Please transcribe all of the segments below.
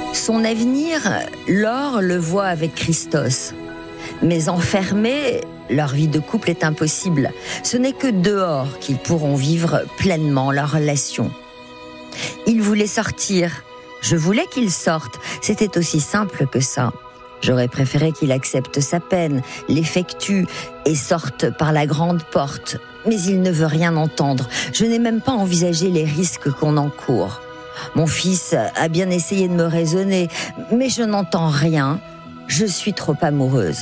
Son avenir, Laure le voit avec Christos. Mais enfermés, leur vie de couple est impossible. Ce n'est que dehors qu'ils pourront vivre pleinement leur relation. Il voulait sortir. Je voulais qu'il sorte. C'était aussi simple que ça. J'aurais préféré qu'il accepte sa peine, l'effectue et sorte par la grande porte. Mais il ne veut rien entendre. Je n'ai même pas envisagé les risques qu'on encourt. Mon fils a bien essayé de me raisonner, mais je n'entends rien. Je suis trop amoureuse.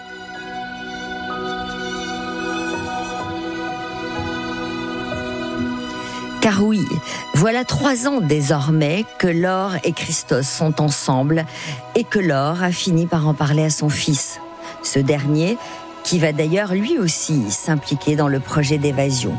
Car oui, voilà 3 ans désormais que Laure et Christos sont ensemble et que Laure a fini par en parler à son fils. Ce dernier, qui va d'ailleurs lui aussi s'impliquer dans le projet d'évasion.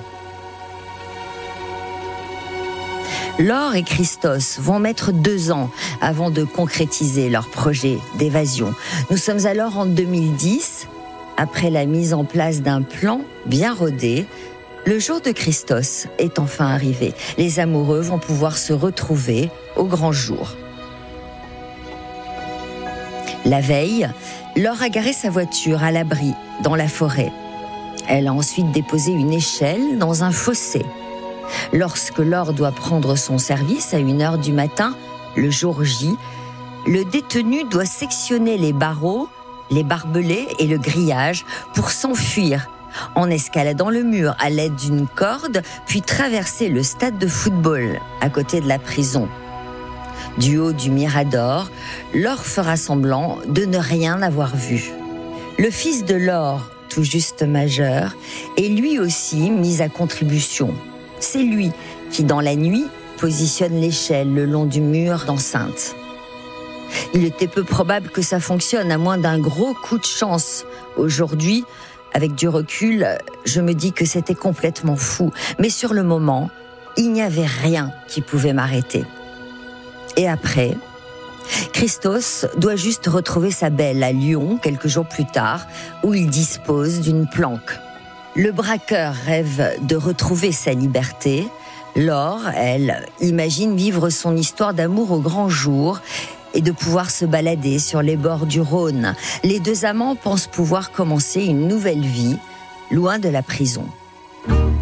Laure et Christos vont mettre 2 ans avant de concrétiser leur projet d'évasion. Nous sommes alors en 2010, après la mise en place d'un plan bien rodé. Le jour de Christos est enfin arrivé. Les amoureux vont pouvoir se retrouver au grand jour. La veille, Laure a garé sa voiture à l'abri, dans la forêt. Elle a ensuite déposé une échelle dans un fossé. Lorsque Laure doit prendre son service à 1h du matin, le jour J, le détenu doit sectionner les barreaux, les barbelés et le grillage pour s'enfuir en escaladant le mur à l'aide d'une corde, puis traverser le stade de football à côté de la prison. Du haut du mirador, Laure fera semblant de ne rien avoir vu. Le fils de Laure, tout juste majeur, est lui aussi mis à contribution. C'est lui qui, dans la nuit, positionne l'échelle le long du mur d'enceinte. Il était peu probable que ça fonctionne, à moins d'un gros coup de chance. Aujourd'hui, avec du recul, je me dis que c'était complètement fou. Mais sur le moment, il n'y avait rien qui pouvait m'arrêter. Et après, Christos doit juste retrouver sa belle à Lyon, quelques jours plus tard, où il dispose d'une planque. Le braqueur rêve de retrouver sa liberté. Laure, elle, imagine vivre son histoire d'amour au grand jour et de pouvoir se balader sur les bords du Rhône. Les 2 amants pensent pouvoir commencer une nouvelle vie, loin de la prison.